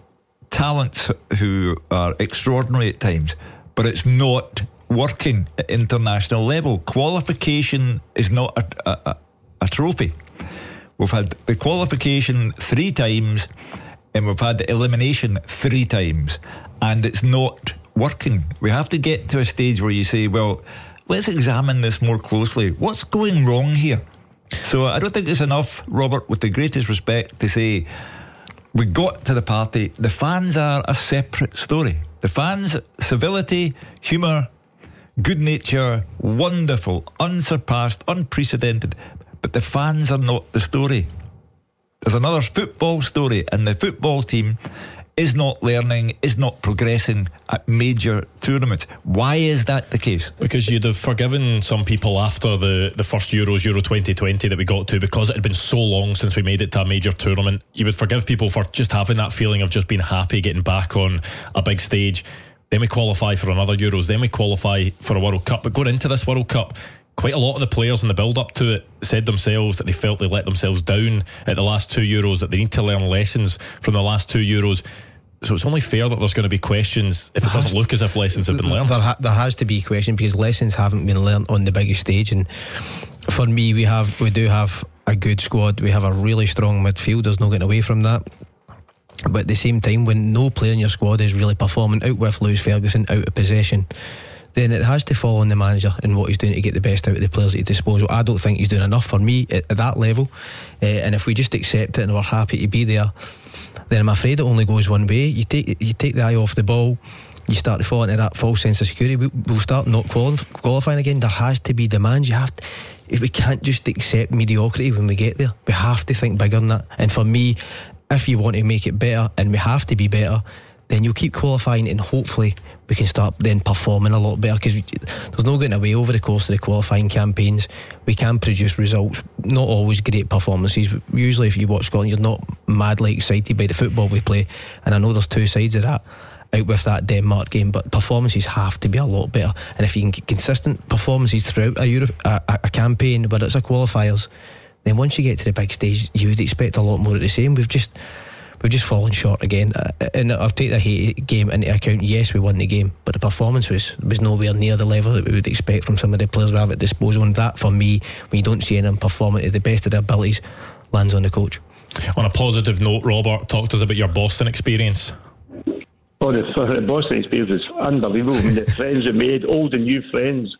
Speaker 2: talents who are extraordinary at times, but it's not working at international level. Qualification is not a, a, a trophy. We've had the qualification three times and we've had the elimination three times, and it's not working. We have to get to a stage where you say, well, let's examine this more closely. What's going wrong here? So I don't think it's enough, Robert, with the greatest respect, to say we got to the party. The fans are a separate story. The fans, civility, humour, good nature, wonderful, unsurpassed, unprecedented. But the fans are not the story. There's another football story, and the football team is not learning, is not progressing at major tournaments. Why is that the case?
Speaker 14: Because you'd have forgiven some people after the, the first Euros, Euro twenty twenty that we got to, because it had been so long since we made it to a major tournament. You would forgive people for just having that feeling of just being happy, getting back on a big stage. Then we qualify for another Euros, then we qualify for a World Cup. But going into this World Cup, quite a lot of the players in the build-up to it said themselves that they felt they let themselves down at the last two Euros, that they need to learn lessons from the last two Euros. So it's only fair that there's going to be questions if it doesn't look as if lessons have been learned.
Speaker 18: There, ha- there has to be a question because lessons haven't been learned on the biggest stage. And for me, we have we do have a good squad. We have a really strong midfield. There's no getting away from that. But at the same time, when no player in your squad is really performing, out with Lewis Ferguson, out of possession, then it has to fall on the manager and what he's doing to get the best out of the players at his disposal. I don't think he's doing enough for me at, at that level. Uh, and if we just accept it and we're happy to be there, then I'm afraid it only goes one way. You take you take the eye off the ball, you start to fall into that false sense of security. We, we'll start not quali- qualifying again. There has to be demands. You have to, we can't just accept mediocrity when we get there. We have to think bigger than that. And for me, if you want to make it better, and we have to be better, then you'll keep qualifying, and hopefully we can start then performing a lot better, because there's no getting away over the course of the qualifying campaigns. We can produce results, not always great performances. Usually if you watch Scotland, you're not madly excited by the football we play, and I know there's two sides of that out with that Denmark game, but performances have to be a lot better. And if you can get consistent performances throughout a, Europe, a, a campaign, whether it's a qualifiers, then once you get to the big stage, you would expect a lot more of the same. We've just We've just fallen short again, uh, and I'll take the Haiti game into account. Yes, we won the game, but the performance was, was nowhere near the level that we would expect from some of the players we have at disposal. And that, for me, when you don't see anyone performing to the best of their abilities, lands on the coach.
Speaker 14: On a positive note, Robert, talk to us about your Boston experience.
Speaker 4: Oh, the, the Boston experience was unbelievable. I mean, the friends we made, old and new friends.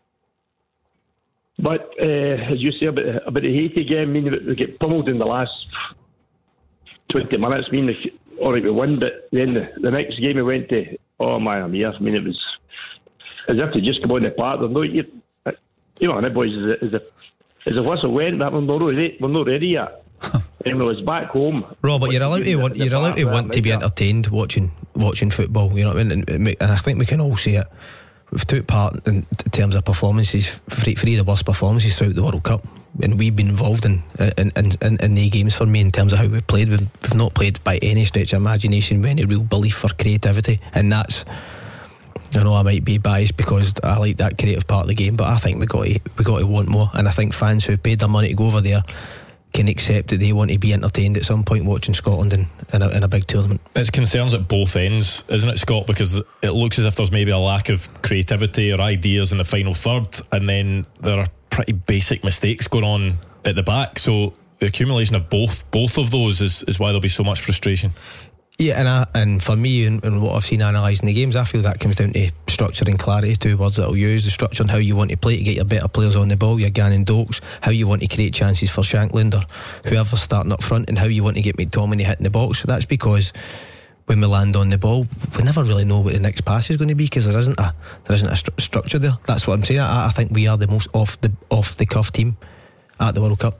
Speaker 4: But uh, as you say about, about the Haiti game, I mean, we get pummeled in the last twenty minutes. I mean, all right, we won, but then the, the next game we went to, oh my, I'm here. I mean, it was as if they just come on the park. There's no, you, you know, and boys, as if, as if whistle went, that we're not ready, we're not ready yet. And we was back home.
Speaker 18: Robert, you're allowed to want, you're allowed to want to be entertained watching watching football. You know what I mean? And, and I think we can all see it. We've took part in terms of performances, three, three of the worst performances throughout the World Cup, and we've been involved in in, in, in, in the games. For me, in terms of how we've played, we've, we've not played by any stretch of imagination with any real belief or creativity, and that's, I know I might be biased because I like that creative part of the game, but I think we got to, we got to want more. And I think fans who have paid their money to go over there can accept that they want to be entertained at some point watching Scotland in, in, a, in a big tournament.
Speaker 14: It's concerns at both ends, isn't it, Scott? Because it looks as if there's maybe a lack of creativity or ideas in the final third, and then there are pretty basic mistakes going on at the back. So the accumulation of both both of those is, is why there'll be so much frustration.
Speaker 18: Yeah, and I, and for me, and, and what I've seen analysing the games, I feel that comes down to structure and clarity, two words that I'll use. The structure and how you want to play to get your better players on the ball, your Gannon Dokes, how you want to create chances for Shankland or whoever's starting up front, and how you want to get McTominay hitting the box. So that's because when we land on the ball, we never really know what the next pass is going to be, because there isn't a there isn't a stru- structure there. That's what I'm saying. I, I think we are the most off the off the cuff team at the World Cup.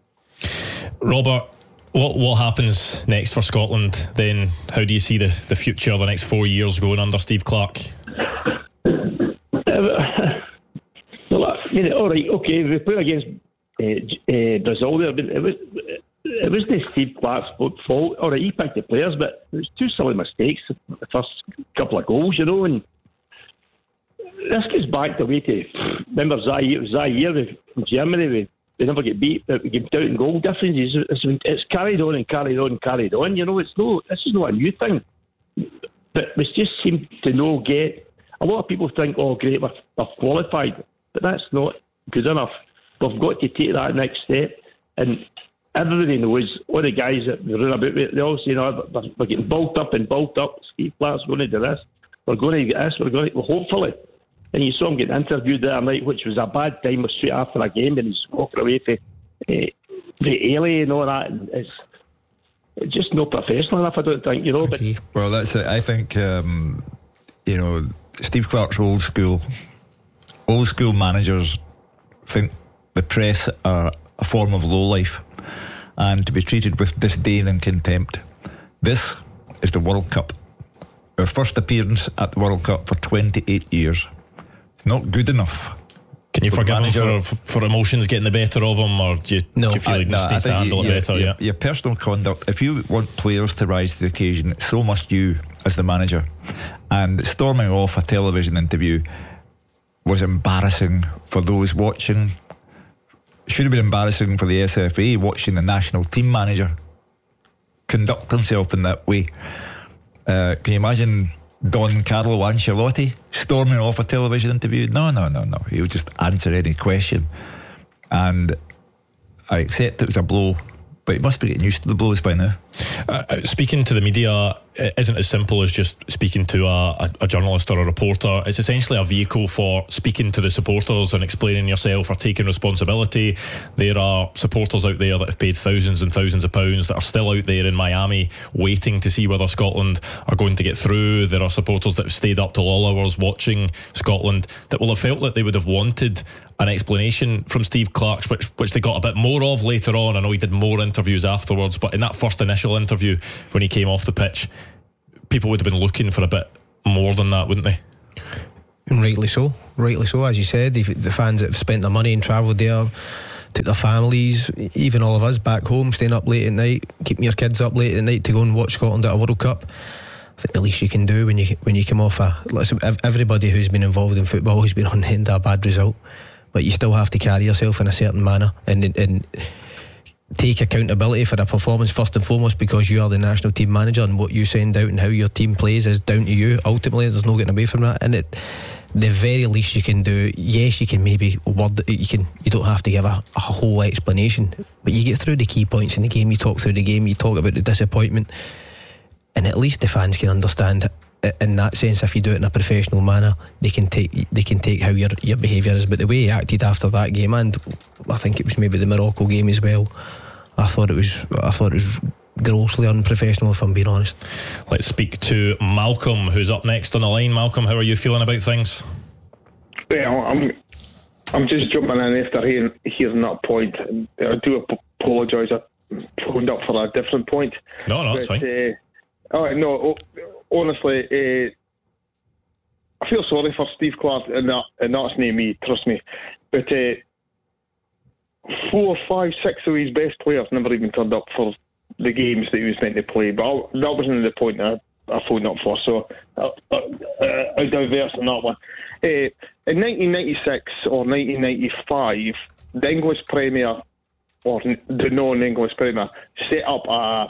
Speaker 14: Robert, What what happens next for Scotland then? How do you see the, the future, the next four years going under Steve Clarke?
Speaker 4: Uh, well, I mean, all right, okay, we played against uh, uh, Brazil there, but it was it wasn't Steve Clarke's fault. All right, he picked the players, but it was two silly mistakes. The first couple of goals, you know, and this goes back the way to remember Zaire, Zaire from Germany. We, They never get beat, but we get out in goal differences. It's, it's carried on and carried on and carried on. You know, it's no, this is not a new thing. But we just seem to know get. A lot of people think, oh, great, we're, we're qualified, but that's not good enough. We've got to take that next step. And everybody knows, all the guys that run about, they all say, you know, we're, we're getting built up and built up. Steve Clarke's going to do this. We're going to get this. We're going to, well, hopefully. And you saw him getting interviewed that night, which was a bad time, was straight after a game, and he's walking away for uh, the alley and all that. And it's, it's just not professional enough, I don't think, you know. But
Speaker 2: well, that's it. I think, um, you know, Steve Clarke's old school. Old school managers think the press are a form of lowlife and to be treated with disdain and contempt. This is the World Cup. Our first appearance at the World Cup for twenty-eight years. Not good enough.
Speaker 14: Can you forgive him for, for emotions getting the better of him, or do you,
Speaker 2: no,
Speaker 14: do you feel
Speaker 2: I,
Speaker 14: like he
Speaker 2: no,
Speaker 14: needs to handle
Speaker 2: you,
Speaker 14: it better?
Speaker 2: Your,
Speaker 14: yeah.
Speaker 2: your personal conduct, if you want players to rise to the occasion, so must you as the manager. And storming off a television interview was embarrassing for those watching. Should have been embarrassing for the S F A watching the national team manager conduct himself in that way. Uh, can you imagine Don Carlo Ancelotti storming off a television interview? No, no, no, no. He'll just answer any question. And I accept it was a blow, but he must be getting used to the blows by now.
Speaker 14: Uh, speaking to the media isn't as simple as just speaking to a, a, a journalist or a reporter. It's essentially a vehicle for speaking to the supporters and explaining yourself or taking responsibility. There are supporters out there that have paid thousands and thousands of pounds that are still out there in Miami waiting to see whether Scotland are going to get through. There are supporters that have stayed up till all hours watching Scotland that will have felt that they would have wanted an explanation from Steve Clarke, which, which they got a bit more of later on. I know he did more interviews afterwards, but in that first initial interview when he came off the pitch, people would have been looking for a bit more than that, wouldn't they?
Speaker 18: And rightly so, rightly so. As you said, the, the fans that have spent their money and travelled there, took their families, even all of us back home, staying up late at night, keeping your kids up late at night to go and watch Scotland at a World Cup. I think the least you can do when you when you come off a... Listen, everybody who's been involved in football has been on the end of a bad result, but you still have to carry yourself in a certain manner and, and take accountability for a performance first and foremost, because you are the national team manager and what you send out and how your team plays is down to you. Ultimately, there's no getting away from that. And it, the very least you can do, yes, you can maybe word you can you don't have to give a, a whole explanation, but you get through the key points in the game, you talk through the game, you talk about the disappointment, and at least the fans can understand it. In that sense, if you do it in a professional manner, they can take they can take how your your behaviour is. But the way he acted after that game, and I think it was maybe the Morocco game as well, I thought it was I thought it was grossly unprofessional, if I'm being honest.
Speaker 14: Let's speak to Malcolm, who's up next on the line. Malcolm, how are you feeling about things?
Speaker 5: Well, I'm I'm just jumping in after hearing, hearing that point. I do apologise. I phoned up for a different point.
Speaker 14: No, no, it's fine.
Speaker 5: Uh, oh no. Honestly, uh, I feel sorry for Steve Clarke, and that, and that's not me, trust me. But uh, four, five, six of his best players never even turned up for the games that he was meant to play. But I, that wasn't the point that I, I phoned up for, so uh, uh, I diverse on that one. Uh, in nineteen ninety-six or nineteen ninety-five, the English Premier, or the non-English Premier, set up a,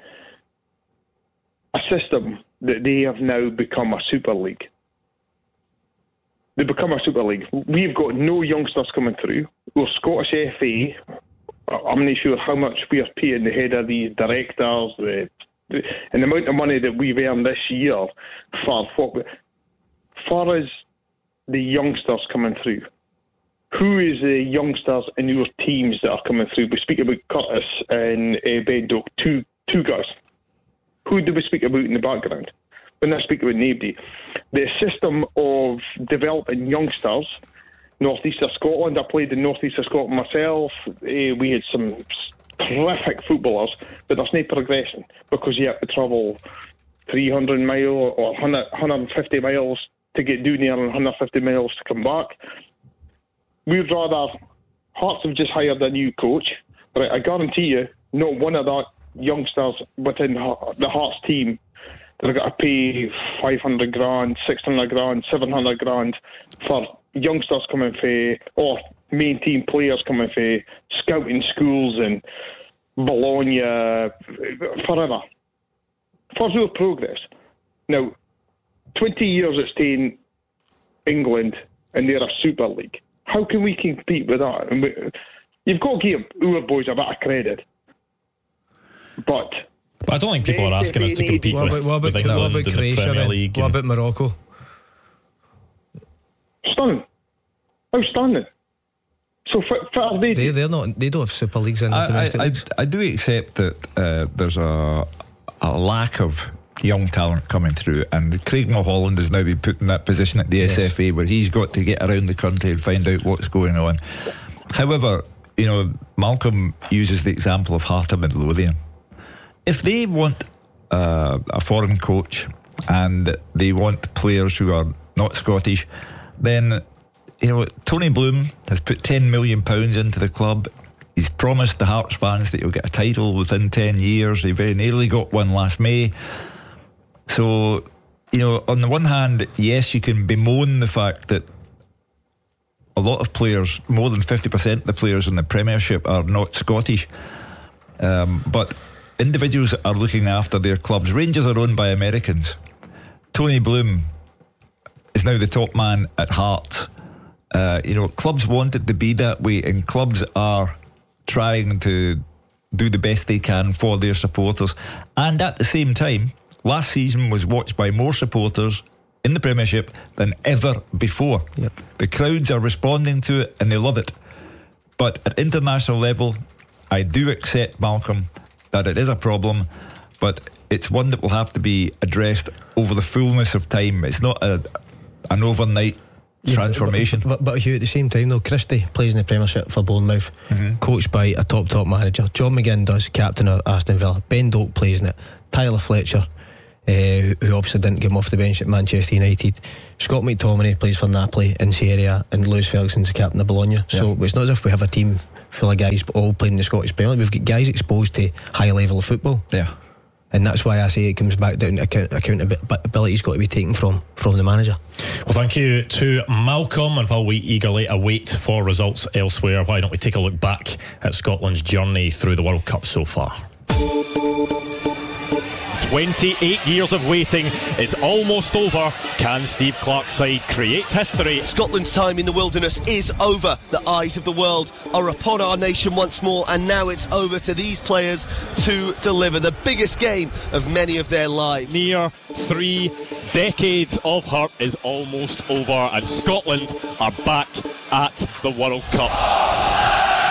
Speaker 5: a system that they have now become a Super League. They become a Super League. We've got no youngsters coming through. We're Scottish F A. I'm not sure how much we are paying the head of these directors, the, the, and the amount of money that we've earned this year for what, for us, the youngsters coming through. Who is the youngsters in your teams that are coming through? We speak about Curtis and uh, Bendo, two two guys. Who do we speak about in the background? When I speak about nobody. The system of developing youngsters, North East of Scotland, I played in North East of Scotland myself. Uh, we had some terrific footballers, but there's no progression because you have to travel three hundred miles or one hundred, one hundred fifty miles to get down there and one hundred fifty miles to come back. We'd rather... Hearts have just hired a new coach. Right, I guarantee you, not one of that youngsters within the Hearts team that have got to pay five hundred grand, six hundred grand, seven hundred grand for youngsters coming for, or main team players coming for scouting schools and Bologna forever. For real progress. Now, twenty years it's taken England and they're a Super League. How can we compete with that? And we, you've got to give our boys a bit of credit. But,
Speaker 14: but I don't think people are asking us to compete
Speaker 18: what
Speaker 14: with,
Speaker 18: about, what about,
Speaker 14: with England
Speaker 18: what about
Speaker 14: in
Speaker 18: Croatia,
Speaker 14: the Premier
Speaker 18: then?
Speaker 14: League.
Speaker 18: What about Morocco?
Speaker 5: Stunning. Outstanding. So for, for they,
Speaker 18: they, they're not, they don't have Super Leagues in the
Speaker 2: I,
Speaker 18: domestic
Speaker 2: I,
Speaker 18: leagues.
Speaker 2: I, I do accept that uh, there's a, a lack of young talent coming through, and Craig Mulholland has now been put in that position at the yes. S F A where he's got to get around the country and find out what's going on. However, you know, Malcolm uses the example of Heart of Midlothian. If they want uh, a foreign coach and they want players who are not Scottish, then, you know, Tony Bloom has put ten million pounds into the club. He's promised the Hearts fans that he'll get a title within ten years. He very nearly got one last May. So, you know, on the one hand, yes, you can bemoan the fact that a lot of players, more than fifty percent of the players in the Premiership are not Scottish. Um, but individuals are looking after their clubs. Rangers are owned by Americans. Tony Bloom is now the top man at Hearts. Uh, you know, clubs want it to be that way, and clubs are trying to do the best they can for their supporters. And at the same time, last season was watched by more supporters in the Premiership than ever before.
Speaker 18: Yep.
Speaker 2: The crowds are responding to it and they love it. But at international level, I do accept, Malcolm, that it is a problem, but it's one that will have to be addressed over the fullness of time. It's not a, an overnight yeah, transformation.
Speaker 18: But, but, but Hugh, at the same time though, Christie plays in the Premiership for Bournemouth, mm-hmm. coached by a top top manager. John McGinn does, captain of Aston Villa. Ben Doak plays in it. Tyler Fletcher, uh, who, who obviously didn't get him off the bench at Manchester United. Scott McTominay plays for Napoli in Serie A, and Lewis Ferguson's the captain of Bologna. Yeah. So it's not as if we have a team full of guys all playing the Scottish Premier League. We've got guys exposed to high level of football.
Speaker 2: Yeah.
Speaker 18: And that's why I say it comes back down to account- accountability's got to be taken from, from the manager.
Speaker 14: Well, thank you to Malcolm, and while we eagerly await for results elsewhere, why don't we take a look back at Scotland's journey through the World Cup so far?
Speaker 6: twenty-eight years of waiting is almost over. Can Steve Clarke's side create history?
Speaker 9: Scotland's time in the wilderness is over. The eyes of the world are upon our nation once more, and now it's over to these players to deliver the biggest game of many of their lives.
Speaker 6: Near three decades of hurt is almost over, and Scotland are back at the World Cup.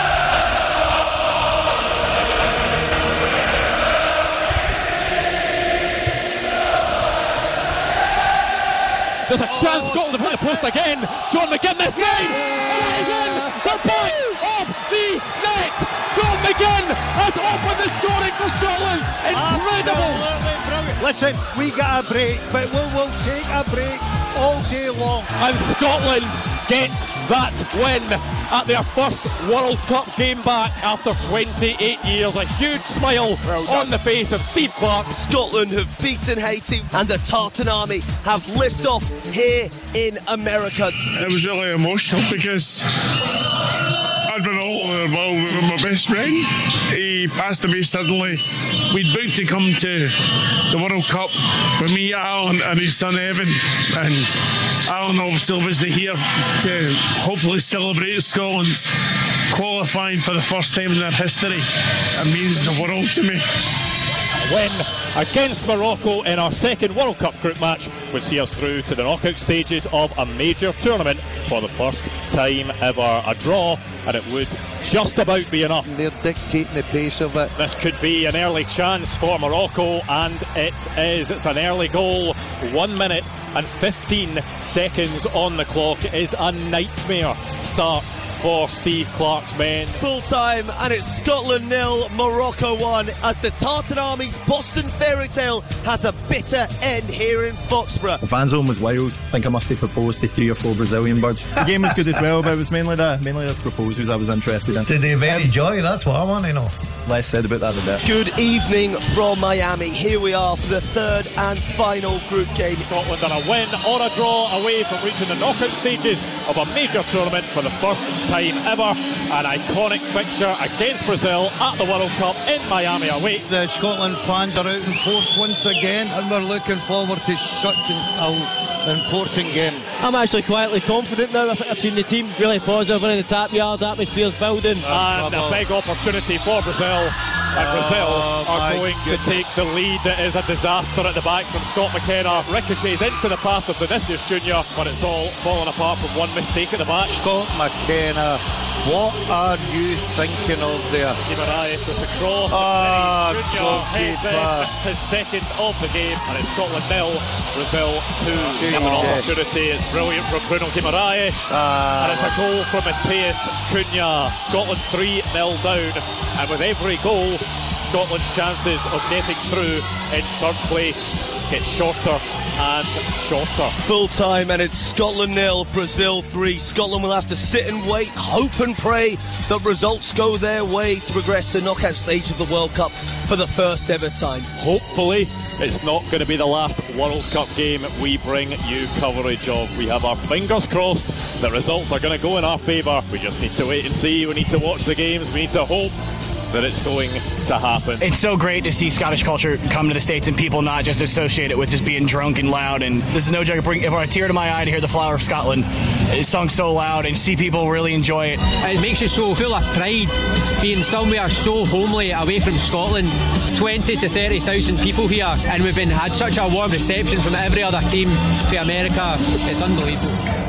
Speaker 6: There's a chance Scotland to put the post again. John McGinn this time. And again, the back of the net. John McGinn has opened the scoring for Scotland. Incredible.
Speaker 12: Listen, we got a break, but we'll, we'll take a break all day long.
Speaker 6: And Scotland get that win at their first World Cup game back after twenty-eight years. A huge smile well on the face of Steve Clarke.
Speaker 9: Scotland have beaten Haiti, and the Tartan Army have lifted off here in America.
Speaker 15: It was really emotional because I'd been all over the world with my best friend. He passed away suddenly. We'd booked to come to the World Cup with me, Alan, and his son Evan, and Alan obviously was here to hopefully celebrate Scotland's qualifying for the first time in their history. It means the world to me.
Speaker 6: A win against Morocco in our second World Cup group match would see us through to the knockout stages of a major tournament for the first time ever. A draw, and it would just about be enough.
Speaker 12: They're dictating the pace of it.
Speaker 6: This could be an early chance for Morocco, and it is. It's an early goal. One minute and fifteen seconds on the clock. It is a nightmare start for Steve Clarke's men.
Speaker 9: Full time, and it's Scotland nil, Morocco one, as the Tartan Army's Boston fairy tale has a bitter end here in Foxborough.
Speaker 16: The fan zone was wild. I think I must have proposed to three or four Brazilian birds. The game was good as well, but it was mainly the mainly the proposals I was interested in.
Speaker 17: Did they very joy? That's what I want to know.
Speaker 16: Less said about that the better.
Speaker 9: Good evening from Miami. Here we are for the third and final group game.
Speaker 6: Scotland on a win or a draw away from reaching the knockout stages of a major tournament for the first time ever. An iconic fixture against Brazil at the World Cup in Miami awaits.
Speaker 12: The Scotland fans are out in force once again, and we're looking forward to such an important game.
Speaker 27: I'm actually quietly confident now. I've seen the team really positive in the tap yard. Atmosphere's building.
Speaker 6: And a big opportunity for Brazil. And Brazil oh, are going goodness. to take the lead. It is a disaster at the back from Scott McKenna. Ricochets into the path of Vinicius Junior, but it's all fallen apart from one mistake at the back.
Speaker 12: Scott McKenna, what are you thinking of there?
Speaker 6: Guimaraes with the cross.
Speaker 12: Ah,
Speaker 6: Junior heads in his second of the game, and it's Scotland nil, Brazil two. Have an opportunity. It's brilliant from Bruno Guimaraes, ah. and it's a goal from Matheus Cunha. Scotland three nil down, and with every goal, Scotland's chances of getting through in third place get shorter and shorter.
Speaker 9: Full time, and it's Scotland nil, Brazil three. Scotland will have to sit and wait, hope and pray that results go their way to progress to the knockout stage of the World Cup for the first ever time.
Speaker 6: Hopefully it's not going to be the last World Cup game we bring you coverage of. We have our fingers crossed that results are going to go in our favour. We just need to wait and see. We need to watch the games. We need to hope that it's going to happen.
Speaker 13: It's so great to see Scottish culture come to the States and people not just associate it with just being drunk and loud. And this is no joke. It bring, it brought a tear to my eye to hear the Flower of Scotland. It's sung so loud and see people really enjoy it.
Speaker 19: It makes you so full of pride being somewhere so homely away from Scotland. twenty to thirty thousand people here, and we've been had such a warm reception from every other team for America. It's unbelievable.